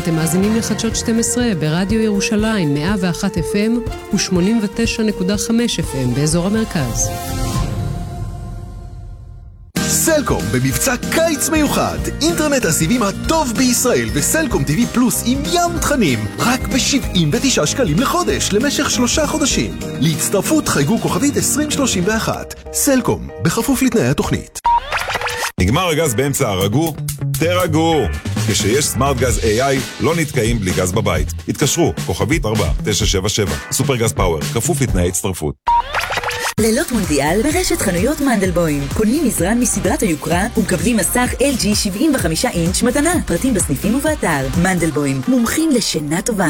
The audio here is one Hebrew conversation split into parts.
אתם מאזינים לחדשות 12 ברדיו ירושלים 101 FM ו-89.5 FM באזור המרכז. סלקום במבצע קיץ מיוחד, אינטרנט הסיבים הטוב בישראל וסלקום TV פלוס עם ים תכנים רק ב-79 שקלים לחודש למשך 3 חודשים. להצטרפות חייגו כוכבית 2031. סלקום, בכפוף לתנאי התוכנית. נגמר הגז באמצע הרגו? תרגו! כשיש סמארט גז AI לא נתקעים בלי גז בבית. התקשרו, כוכבית 4977. סופר גז פאוור, כפוף לתנאי הצטרפות. לילות מונדיאל ברשת חנויות מנדלבוים. קונים מזרן מסדרת היוקרה ומקבלים מסך LG 75 אינץ' מתנה. פרטים בסניפים ובאתר. מנדלבוים, מומחים לשינה טובה.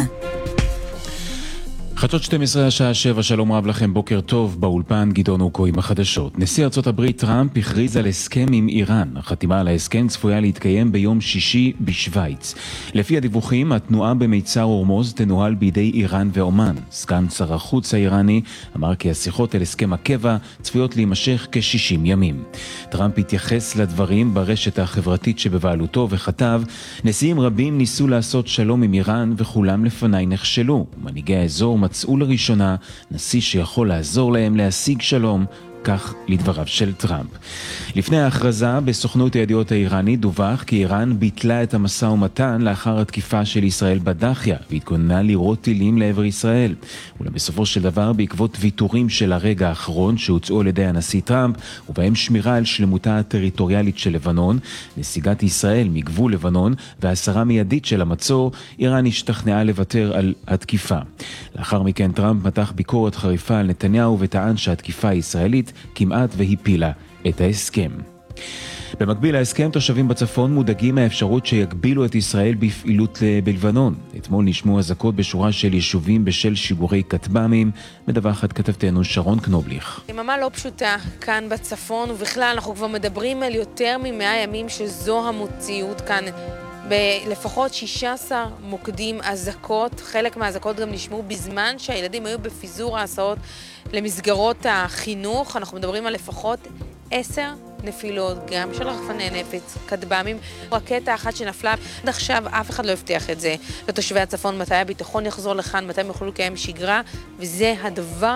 חדשות 12 השעה 7, שלום רב לכם, בוקר טוב, באולפן גדעון אוקו עם החדשות. נשיא ארצות הברית טראמפ הכריז על הסכם עם איראן. החתימה על ההסכם צפויה להתקיים ביום שישי בשוויץ. לפי הדיווחים, התנועה במיצר הורמוז תנוהל בידי איראן ואומן. סגן שר החוץ האיראני אמר כי השיחות על הסכם הקבע צפויות להימשך כ-60 ימים. טראמפ התייחס לדברים ברשת החברתית שבבעלותו וכתב, נשיאים רבים ניסו לעשות שלום עם איראן וכולם לפניי נכשלו. מנהיגי האזור מצאו לראשונה נשיא שיכול לעזור להם להשיג שלום, כך לדבריו של טראמפ. לפני ההכרזה בסוכנות הידיעות האיראנית דווח כי איראן ביטלה את המשא ומתן לאחר התקיפה של ישראל בדחיה והתכוננה לירות טילים לעבר ישראל. אולם בסופו של דבר, בעקבות ויתורים של הרגע האחרון שהוצאו על ידי הנשיא טראמפ ובהם שמירה על שלמותה הטריטוריאלית של לבנון, נסיגת ישראל מגבול לבנון והסרה מיידית של המצור, איראן השתכנעה לוותר על התקיפה. לאחר מכן טראמפ מתח ביקורת חריפה על נתניהו וטען שהתקיפה הישראלית כמעט והפילה את ההסכם. במקביל להסכם, תושבים בצפון מודאגים מהאפשרות שיגבילו את ישראל בפעילות בלבנון. אתמול נשמעו אזעקות בשורה של יישובים בשל שיגורי כטב"מים. מדווחת כתבתנו שרון קנובליך. יממה לא פשוטה כאן בצפון, ובכלל אנחנו כבר מדברים על יותר מ100 ימים שזו המציאות כאן. בלפחות 16 מוקדים אזעקות. חלק מהאזעקות גם נשמעו בזמן שהילדים היו בפיזור ההסעות למסגרות החינוך. אנחנו מדברים על לפחות 10 נפילות, גם של רחפני נפץ, כטב"מים, רקטה אחת שנפלה. עד עכשיו אף אחד לא הבטיח את זה לתושבי הצפון, מתי הביטחון יחזור לכאן, מתי הם יוכלו לקיים שגרה, וזה הדבר